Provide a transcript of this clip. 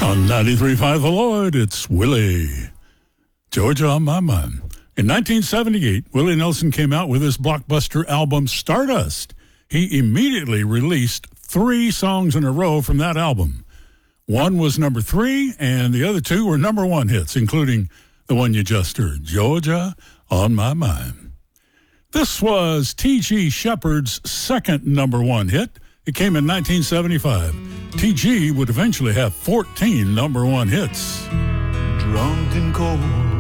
On 93.5 The Lloyd, it's Willie. Georgia on my mind. In 1978, Willie Nelson came out with his blockbuster album, Stardust. He immediately released 3 songs in a row from that album. One was number 3, and the other 2 were number 1 hits, including the one you just heard, Georgia on My Mind. This was T.G. Shepherd's second number 1 hit. It came in 1975. T.G. would eventually have 14 number 1 hits. Drunk and cold,